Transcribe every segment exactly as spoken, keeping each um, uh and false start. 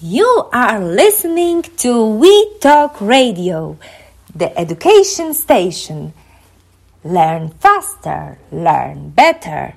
You are listening to We Talk Radio, the education station. Learn faster, learn better.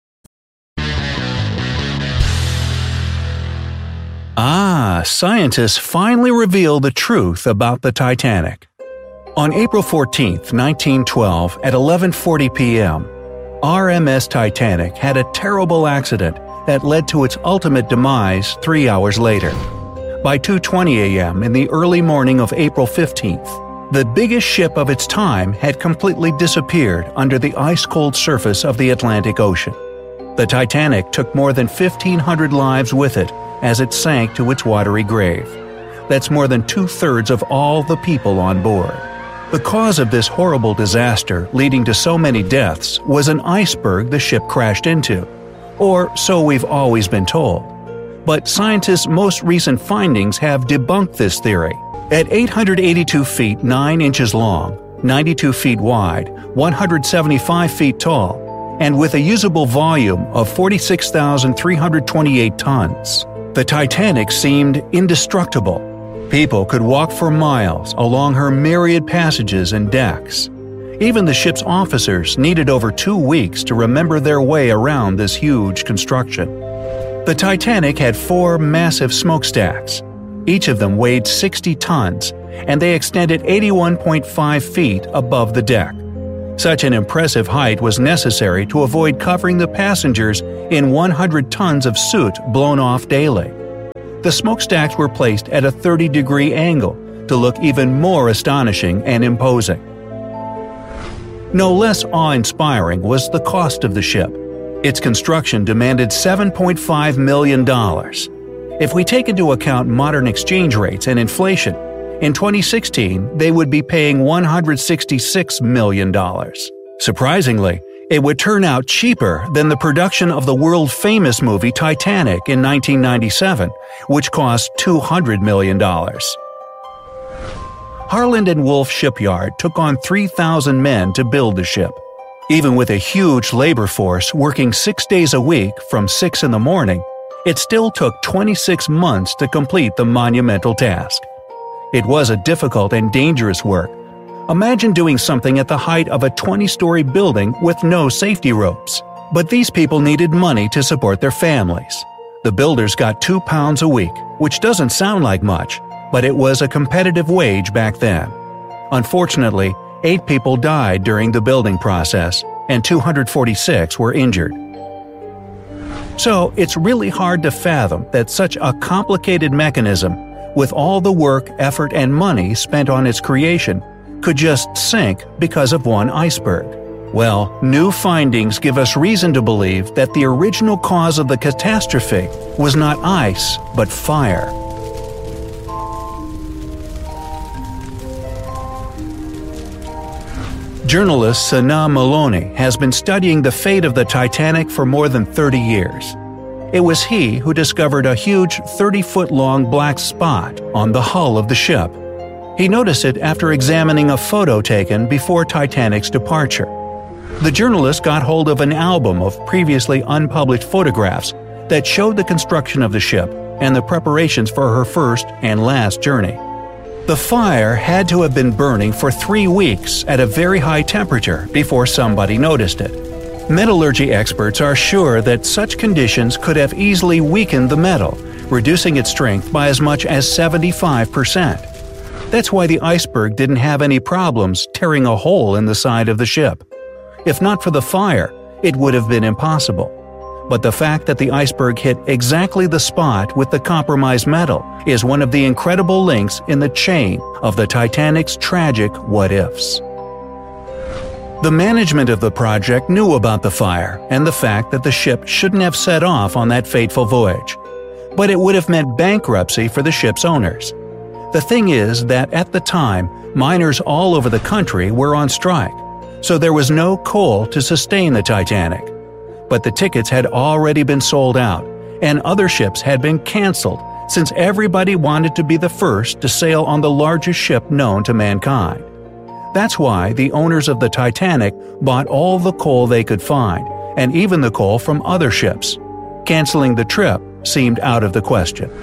Ah, scientists finally revealed the truth about the Titanic. On April fourteenth, nineteen twelve, at eleven forty p.m., R M S Titanic had a terrible accident that led to its ultimate demise three hours later. By two twenty a.m. in the early morning of April fifteenth, the biggest ship of its time had completely disappeared under the ice-cold surface of the Atlantic Ocean. The Titanic took more than fifteen hundred lives with it as it sank to its watery grave. That's more than two-thirds of all the people on board. The cause of this horrible disaster, leading to so many deaths, was an iceberg the ship crashed into. Or so we've always been told. But scientists' most recent findings have debunked this theory. At eight hundred eighty-two feet nine inches long, ninety-two feet wide, one hundred seventy-five feet tall, and with a usable volume of forty-six thousand three hundred twenty-eight tons, the Titanic seemed indestructible. People could walk for miles along her myriad passages and decks. Even the ship's officers needed over two weeks to remember their way around this huge construction. The Titanic had four massive smokestacks. Each of them weighed sixty tons, and they extended eighty-one point five feet above the deck. Such an impressive height was necessary to avoid covering the passengers in one hundred tons of soot blown off daily. The smokestacks were placed at a thirty degree angle to look even more astonishing and imposing. No less awe-inspiring was the cost of the ship. Its construction demanded seven point five million dollars. If we take into account modern exchange rates and inflation, in twenty sixteen they would be paying one hundred sixty-six million dollars. Surprisingly, it would turn out cheaper than the production of the world-famous movie Titanic in nineteen ninety-seven, which cost two hundred million dollars. Harland and Wolff Shipyard took on three thousand men to build the ship. Even with a huge labor force working six days a week from six in the morning, it still took twenty-six months to complete the monumental task. It was a difficult and dangerous work. Imagine doing something at the height of a twenty-story building with no safety ropes. But these people needed money to support their families. The builders got two pounds a week, which doesn't sound like much, but it was a competitive wage back then. Unfortunately, eight people died during the building process, and two hundred forty-six were injured. So it's really hard to fathom that such a complicated mechanism, with all the work, effort, and money spent on its creation, could just sink because of one iceberg. Well, new findings give us reason to believe that the original cause of the catastrophe was not ice, but fire. Journalist Sana Maloney has been studying the fate of the Titanic for more than thirty years. It was he who discovered a huge thirty-foot-long black spot on the hull of the ship. He noticed it after examining a photo taken before Titanic's departure. The journalist got hold of an album of previously unpublished photographs that showed the construction of the ship and the preparations for her first and last journey. The fire had to have been burning for three weeks at a very high temperature before somebody noticed it. Metallurgy experts are sure that such conditions could have easily weakened the metal, reducing its strength by as much as seventy-five percent. That's why the iceberg didn't have any problems tearing a hole in the side of the ship. If not for the fire, it would have been impossible. But the fact that the iceberg hit exactly the spot with the compromised metal is one of the incredible links in the chain of the Titanic's tragic what-ifs. The management of the project knew about the fire and the fact that the ship shouldn't have set off on that fateful voyage. But it would have meant bankruptcy for the ship's owners. The thing is that at the time, miners all over the country were on strike, so there was no coal to sustain the Titanic. But the tickets had already been sold out, and other ships had been canceled since everybody wanted to be the first to sail on the largest ship known to mankind. That's why the owners of the Titanic bought all the coal they could find, and even the coal from other ships. Canceling the trip seemed out of the question.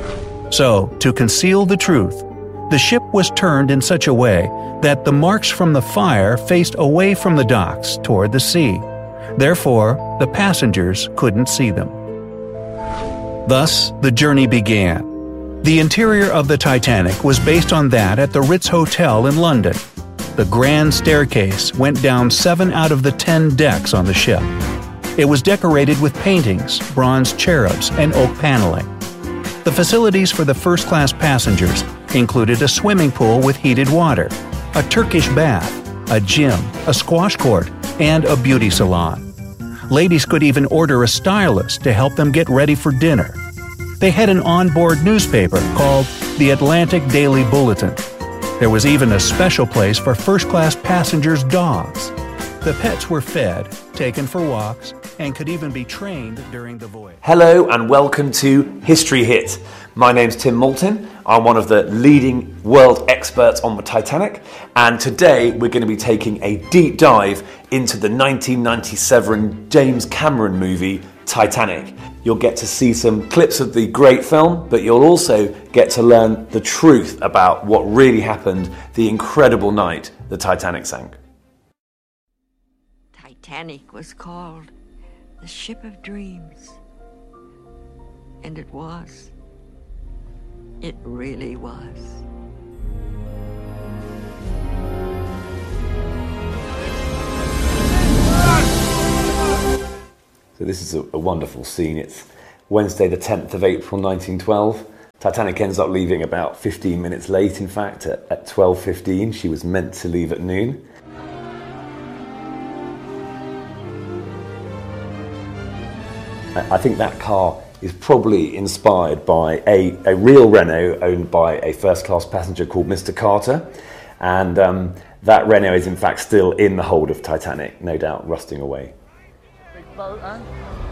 So, to conceal the truth, the ship was turned in such a way that the marks from the fire faced away from the docks toward the sea. Therefore, the passengers couldn't see them. Thus, the journey began. The interior of the Titanic was based on that at the Ritz Hotel in London. The grand staircase went down seven out of the ten decks on the ship. It was decorated with paintings, bronze cherubs, and oak paneling. The facilities for the first-class passengers included a swimming pool with heated water, a Turkish bath, a gym, a squash court, and a beauty salon. Ladies could even order a stylist to help them get ready for dinner. They had an onboard newspaper called the Atlantic Daily Bulletin. There was even a special place for first-class passengers' dogs. The pets were fed, taken for walks, and could even be trained during the voyage. Hello and welcome to History Hit. My name's Tim Moulton. I'm one of the leading world experts on the Titanic, and today we're going to be taking a deep dive into the nineteen ninety-seven James Cameron movie Titanic. You'll get to see some clips of the great film, but you'll also get to learn the truth about what really happened the incredible night the Titanic sank. Titanic was called the Ship of Dreams. And it was. It really was. So this is a, a wonderful scene. It's Wednesday the tenth of April nineteen twelve. Titanic ends up leaving about fifteen minutes late, in fact, at, at twelve fifteen. She was meant to leave at noon. I think that car is probably inspired by a, a real Renault owned by a first-class passenger called Mister Carter. And um, that Renault is in fact still in the hold of Titanic, no doubt rusting away. Big boat, eh?